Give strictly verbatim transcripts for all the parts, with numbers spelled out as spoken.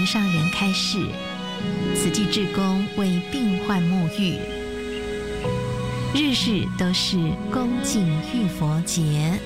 和尚人开示，慈济志工为病患沐浴，日式都是恭敬浴佛节。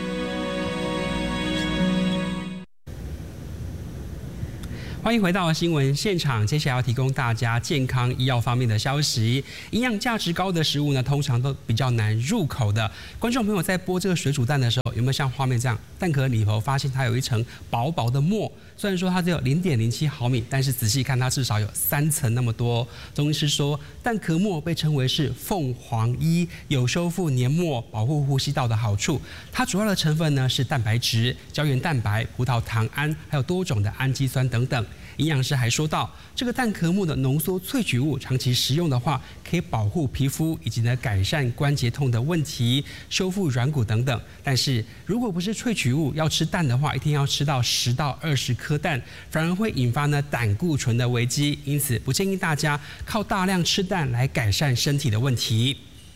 欢迎回到新闻现场，接下来要提供大家健康医药方面的消息。营养价值高的食物呢，通常都比较难入口的。观众朋友在剥这个水煮蛋的时候，有没有像画面这样，蛋壳里头发现它有一层薄薄的膜？虽然说它只有零点零七毫米，但是仔细看它至少有三层那么多。中医师说，蛋壳膜被称为是凤凰衣，有修复黏膜、保护呼吸道的好处。它主要的成分呢是蛋白质、胶原蛋白、葡萄糖胺，还有多种的氨基酸等等。营养师还说到，这个蛋壳膜的浓缩萃取物长期食用的话，可以保护皮肤以及呢改善关节痛的问题，修复软骨等等。但是如果不是萃取物，要吃蛋的话，一天要吃到十到二十颗蛋，反而会引发呢胆固醇的危机。因此不建议大家靠大量吃蛋来改善身体的问题。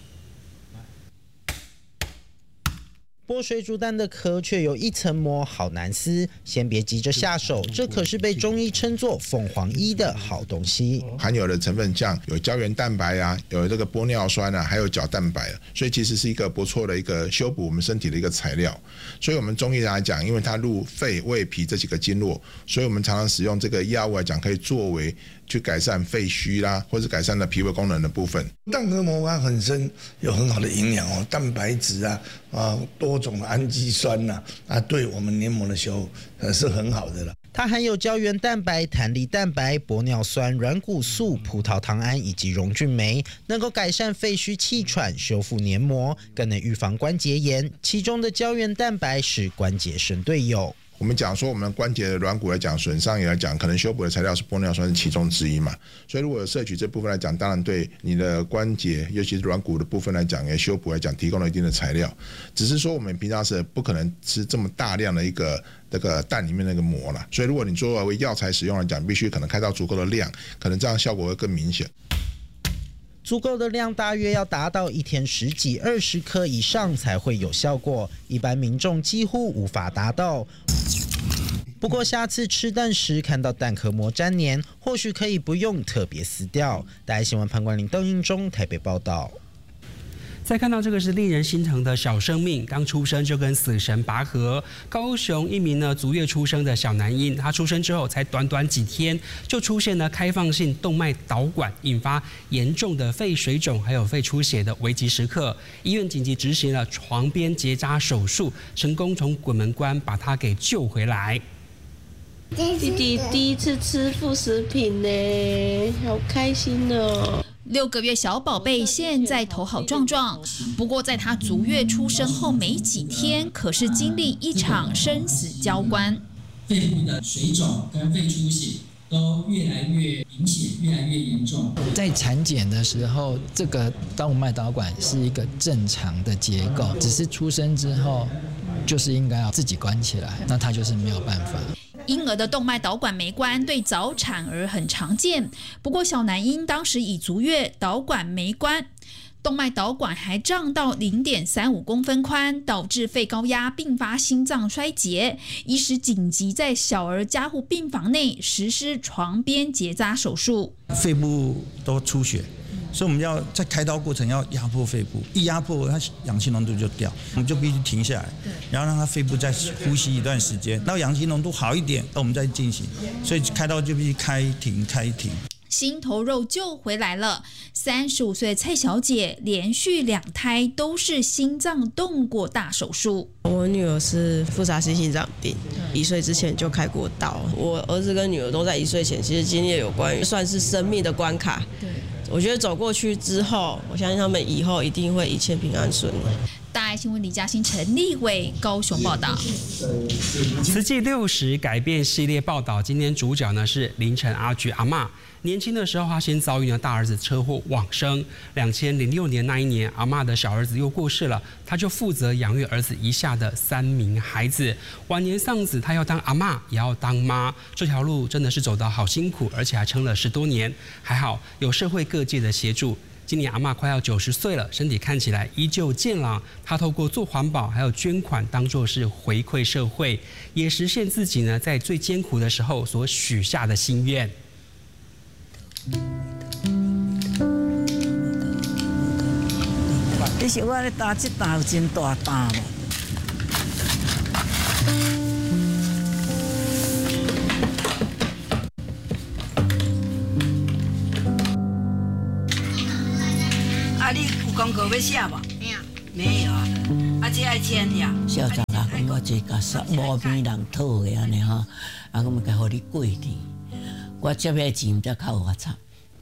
剥水煮蛋的壳却有一层膜，好难撕。先别急着下手，这可是被中医称作凤凰衣的好东西。 含有的成分像有胶原蛋白啊，有这个玻尿酸啊，还有角蛋白，所以其实是一个不错的一个修补我们身体的一个材料。所以我们中医来讲，因为它入肺、胃、脾这几个经络，所以我们常常使用这个药物来讲，可以作为去改善肺虚啦，或是改善了脾胃功能的部分。 蛋壳膜它本身有很好的营养哦，蛋白质啊，啊多种的氨基酸呐、啊，啊对我们黏膜的修复呃是很好的了。 它含有胶原蛋白、弹力蛋白、玻尿酸、软骨素、葡萄糖胺以及溶菌酶，能够改善肺虚气喘、修复黏膜，更能预防关节炎。其中的胶原蛋白是关节神队友。 我们讲说，我们关节的软骨来讲，损伤也来讲，可能修补的材料是玻尿酸是其中之一嘛。所以如果有摄取这部分来讲，当然对你的关节，尤其是软骨的部分来讲，也修补来讲提供了一定的材料。只是说我们平常是不可能吃这么大量的一个那个蛋里面那个膜啦。所以如果你作为药材使用来讲，必须可能开到足够的量，可能这样效果会更明显。 足够的量大约要达到一天十几、二十颗以上才会有效果，一般民众几乎无法达到。不过下次吃蛋时看到蛋壳膜粘黏，或许可以不用特别撕掉。大爱新闻潘冠霖、邓英中台北报道。 再看到这个是令人心疼的小生命，刚出生就跟死神拔河。高雄一名呢足月出生的小男婴，他出生之后才短短几天，就出现了开放性动脉导管，引发严重的肺水肿，还有肺出血的危急时刻。医院紧急执行了床边结扎手术，成功从鬼门关把他给救回来。 弟弟第一次吃副食品呢，好开心哦！ 六个月小宝贝现在头好壮壮，不过在他足月出生后没几天，可是经历一场生死交关。 肺部的水肿跟肺出血都越来越明显，越来越严重。 在产检的时候，这个动脉导管是一个正常的结构，只是出生之后就是应该要自己关起来，那他就是没有办法。 婴儿的动脉导管没关，对早产儿很常见。不过小男婴当时已足月，导管没关，动脉导管还胀到 零点三五公分宽，导致肺高压并发心脏衰竭。医师紧急在小儿加护病房内实施床边结扎手术， 肺部都出血。所以我们要在开刀过程要压迫肺部，一压迫它氧气浓度就掉，我们就必须停下来，然后让它肺部再呼吸一段时间，到氧气浓度好一点，那我们再进行。所以开刀就必须开停开停。 心头肉救回来了。三十五岁蔡小姐连续两胎都是心脏动过大手术。 我女儿是复杂性心脏病，一岁之前就开过刀。我儿子跟女儿都在一岁前，其实经历有关于算是生命的关卡。对，我觉得走过去之后，我相信他们以后一定会一切平安顺利。 大爱新闻李嘉欣、陈立伟高雄报道。 慈济六十改变系列报道，今天主角呢是林陈阿菊阿嬷。年轻的时候，他先遭遇了大儿子车祸往生。两千零六年那一年，阿嬷的小儿子又过世了，他就负责养育儿子以下的三名孩子。晚年丧子，他要当阿嬷，也要当妈，这条路真的是走得好辛苦，而且还撑了十多年。还好有社会各界的协助。 今年阿嬷快要九十岁了，身体看起来依旧健朗。她透过做环保还有捐款，当作是回馈社会，也实现自己呢在最艰苦的时候所许下的心愿。 你是我咧打这打有真大打无？啊，你有功课要写无？没有。没有啊。啊，这爱签呀。校长啊，讲我这个啥无边人讨的安尼吼，啊，我们该互你过年，我接的钱才靠我插。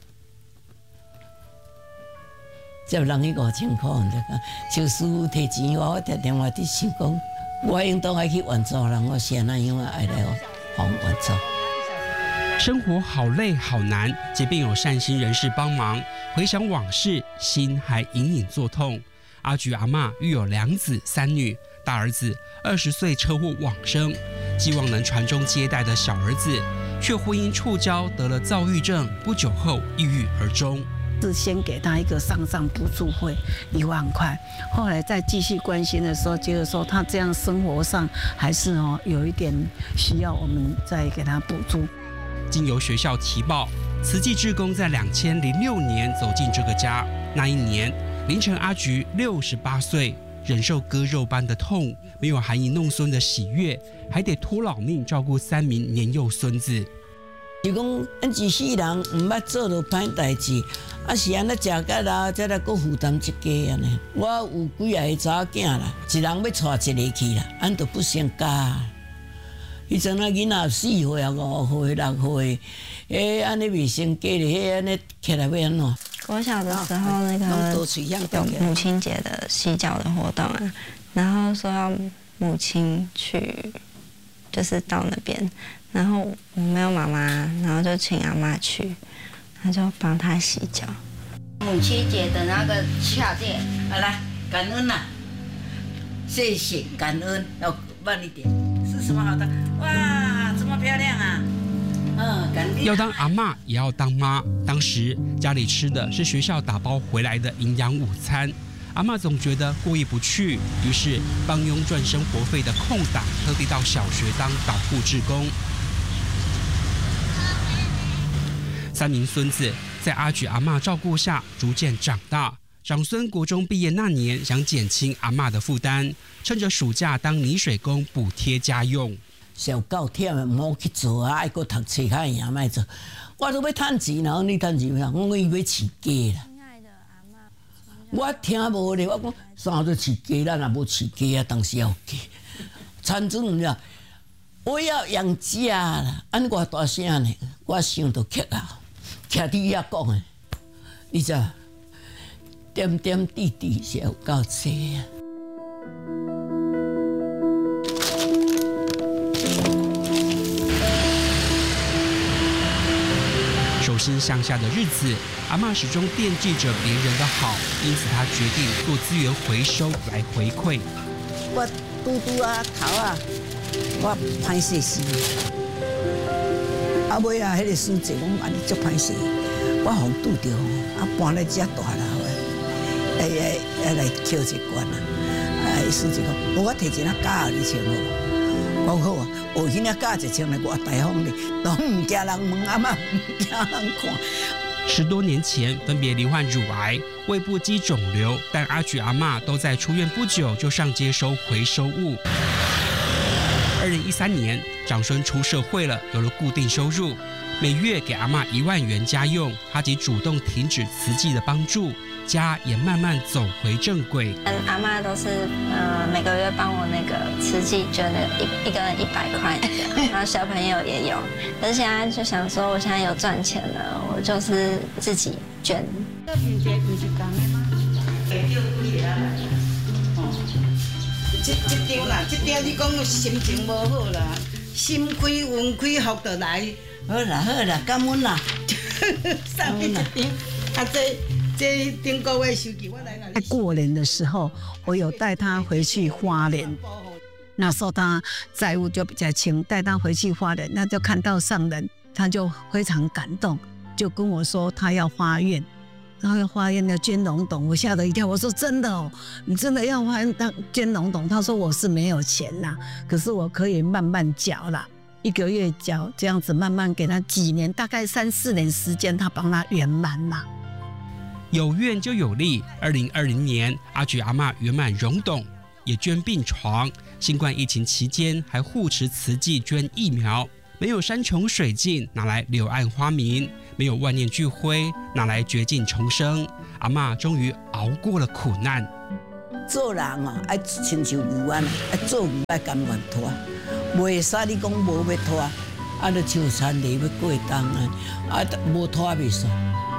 接人去五千块，就讲小师傅提钱，我打电话伫想讲，我应当爱去援助人，我现在因为爱来帮援助。 生活好累好难，即便有善心人士帮忙，回想往事，心还隐隐作痛。阿菊阿嬷育有两子三女，大儿子二十岁车祸往生，希望能传宗接代的小儿子，却婚姻触礁得了躁郁症，不久后抑郁而终。 是先给他一个丧葬补助费一万块，后来再继续关心的时候，觉得说他这样生活上还是哦有一点需要我们再给他补助。 经由学校提报，慈济志工在两千零六年走进这个家。那一年，凌晨阿菊六十八岁，忍受割肉般的痛，没有含饴弄孙的喜悦，还得拖老命照顾三名年幼孙子。 是讲，咱一世人唔捌做到歹代志，啊是安尼食甲老，再来搁负担一家安尼。我有几个个查某囝啦，一人要带一个去啦，俺都不想嫁。迄阵啊，囡仔四岁啊、五岁、六岁，诶，安尼未生家哩，迄安尼起来要安怎？ 我小的时候，那个有母亲节的洗脚的活动啊，然后说要母亲去，就是到那边。然后我没有妈妈，然后就请阿嬷去，她就帮她洗脚。 母亲节的那个恰店，好来感恩呐、啊，谢谢感恩，要慢一点。是什么好的？哇，这么漂亮啊！嗯，感恩。 要当阿嬷也要当妈。当时家里吃的是学校打包回来的营养午餐，阿嬷总觉得过意不去，于是帮佣赚生活费的空档，特地到小学当导护志工。三名孙子在阿菊阿嬷照顾下逐渐长大。长孙国中毕业那年，想减轻阿嬷的负担，趁着暑假当泥水工补贴家用。 上够忝的，唔好去做啊！爱搁读册，较赢卖做。我都要趁钱，然后你趁钱啦，我伊要饲鸡啦。我听无咧，我讲啥都饲鸡，咱也无饲鸡啊，当时要鸡。产子唔了，我要养家啦，安偌大声呢，我想都气啊！徛伫遐讲诶，你知？点点滴滴是有够济啊！ 手心向下的日子，阿嬷始终惦记着别人的好，因此她决定做资源回收来回馈。 我拄拄啊头啊，我歹势死。啊尾啊，迄个孙子讲安尼足歹势，我互拄着，啊搬来遮大楼诶，哎哎哎来捡一罐啊！哎，孙子讲，我摕一领假你穿好。我好啊，有迄领假就穿来我大方哩，都唔惊人问，阿嬷唔惊人看。 十多年前分别罹患乳癌、胃部肌肿瘤，但阿菊阿嬷都在出院不久就上街收回收物。二零一三年，长孙出社会了，有了固定收入，每月给阿嬷一万元家用，她即主动停止慈济的帮助，家也慢慢走回正轨。 嗯，阿嬷都是呃每个月帮我那个慈济捐了一一个人一百块，然后小朋友也有。可是现在就想说，我现在有赚钱了，我就是自己捐。这边这不是讲的吗？给掉几个啊？哦，这这张啦，这张你讲心情无好啦，心开运开福就来。 好啦好啦，感恩啦， 上面一张，啊这。这顶个月收据我来。 在过年的时候，我有带他回去花莲，那时候他债务就比较轻，带他回去花莲，那就看到上人，他就非常感动，就跟我说他要发愿， 然后要化验要捐笼董，我吓了一跳，我说真的哦，你真的要化验当捐笼董？他说我是没有钱啦，可是我可以慢慢缴啦，一个月缴这样子，慢慢给他几年，大概三四年时间，他帮他圆满啦。 有愿就有力。二零二零年，阿菊阿嬷圆满溶洞，也捐病床。新冠疫情期间，还护持慈济捐疫苗。没有山穷水尽，哪来柳暗花明？没有万念俱灰，哪来绝境重生？阿嬷终于熬过了苦难。 做人哦，爱亲像牛啊，爱做唔爱甘愿拖，袂使你讲无要拖，啊，就像田里要过冬啊，啊，无拖袂煞。